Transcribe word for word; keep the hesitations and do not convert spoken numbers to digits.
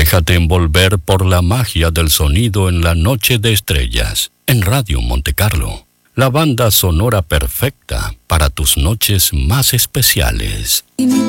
Déjate envolver por la magia del sonido en la noche de estrellas, en Radio Monte Carlo. La banda sonora perfecta para tus noches más especiales.